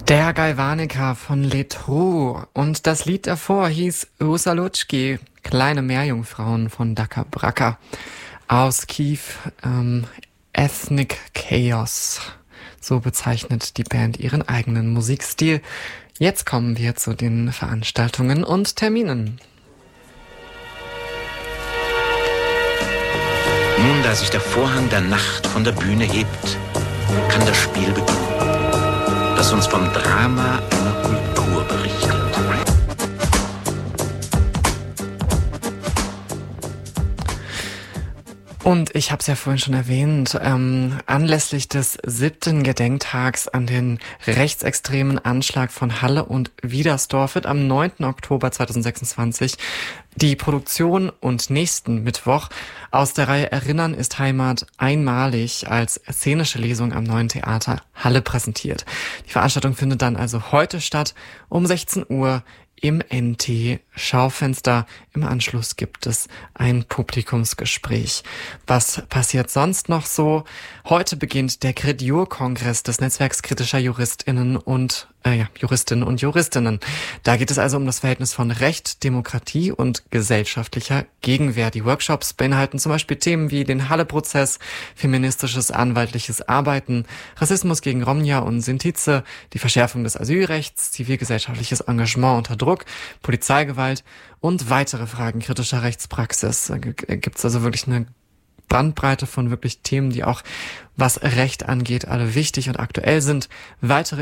Der Galvanica von Letru und das Lied davor hieß Rusalutschki, kleine Meerjungfrauen von Daka Braka aus Kiew, Ethnic Chaos. So bezeichnet die Band ihren eigenen Musikstil. Jetzt kommen wir zu den Veranstaltungen und Terminen. Nun, da sich der Vorhang der Nacht von der Bühne hebt, kann das Spiel beginnen, das uns vom Drama einer Kultur berichtet. Und ich habe es ja vorhin schon erwähnt, anlässlich des 7. Gedenktags an den rechtsextremen Anschlag von Halle und Wiedersdorf wird am 9. Oktober 2026 die Produktion und nächsten Mittwoch aus der Reihe Erinnern ist Heimat einmalig als szenische Lesung am Neuen Theater Halle präsentiert. Die Veranstaltung findet dann also heute statt um 16 Uhr im NT-Schaufenster. Im Anschluss gibt es ein Publikumsgespräch. Was passiert sonst noch so? Heute beginnt der Credjur-Kongress des Netzwerks kritischer Juristinnen und Juristinnen. Da geht es also um das Verhältnis von Recht, Demokratie und gesellschaftlicher Gegenwehr. Die Workshops beinhalten zum Beispiel Themen wie den Halle-Prozess, feministisches anwaltliches Arbeiten, Rassismus gegen Romja und Sintize, die Verschärfung des Asylrechts, zivilgesellschaftliches Engagement unter Druck, Polizeigewalt und weitere Fragen kritischer Rechtspraxis. Da gibt's also wirklich eine Bandbreite von wirklich Themen, die auch, was Recht angeht, alle wichtig und aktuell sind. Weitere